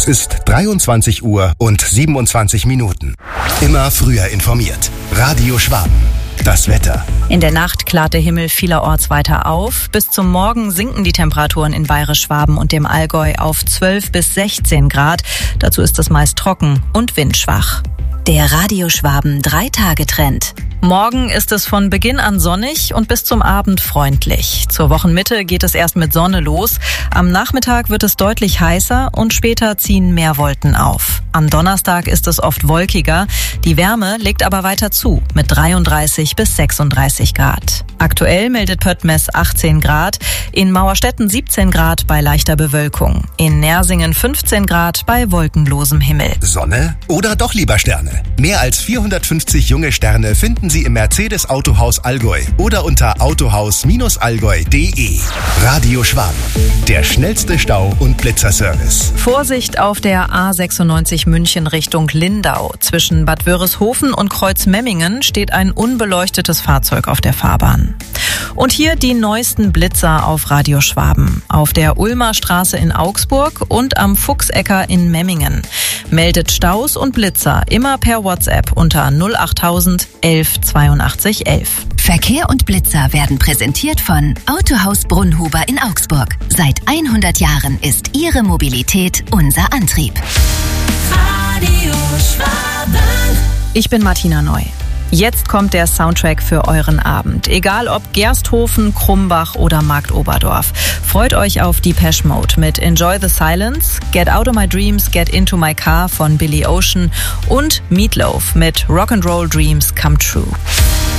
Es ist 23 Uhr und 27 Minuten. Immer früher informiert. Radio Schwaben. Das Wetter. In der Nacht klart der Himmel vielerorts weiter auf. Bis zum Morgen sinken die Temperaturen in Bayerisch-Schwaben und dem Allgäu auf 12 bis 16 Grad. Dazu ist es meist trocken und windschwach. Der Radio Schwaben 3-Tage-Trend. Morgen ist es von Beginn an sonnig und bis zum Abend freundlich. Zur Wochenmitte geht es erst mit Sonne los. Am Nachmittag wird es deutlich heißer und später ziehen mehr Wolken auf. Am Donnerstag ist es oft wolkiger. Die Wärme legt aber weiter zu mit 33 bis 36 Grad. Aktuell meldet Pöttmes 18 Grad, in Mauerstetten 17 Grad bei leichter Bewölkung, in Nersingen 15 Grad bei wolkenlosem Himmel. Sonne oder doch lieber Sterne? Mehr als 450 junge Sterne finden Sie im Mercedes Autohaus Allgäu oder unter autohaus-allgäu.de. Radio Schwaben, der schnellste Stau- und Blitzerservice. Vorsicht auf der A96 München Richtung Lindau. Zwischen Bad Wörishofen und Kreuzmemmingen steht ein unbeleuctetes Fahrzeug auf der Fahrbahn. Und hier die neuesten Blitzer auf Radio Schwaben. Auf der Ulmer Straße in Augsburg und am Fuchsecker in Memmingen. Meldet Staus und Blitzer immer per WhatsApp unter 08000 11 82 11. Verkehr und Blitzer werden präsentiert von Autohaus Brunnhuber in Augsburg. Seit 100 Jahren ist Ihre Mobilität unser Antrieb. Radio Schwaben. Ich bin Martina Neu. Jetzt kommt der Soundtrack für euren Abend. Egal ob Gersthofen, Krumbach oder Marktoberdorf. Freut euch auf Depeche Mode mit Enjoy the Silence, Get Out of My Dreams, Get Into My Car von Billy Ocean und Meatloaf mit Rock'n'Roll Dreams Come True.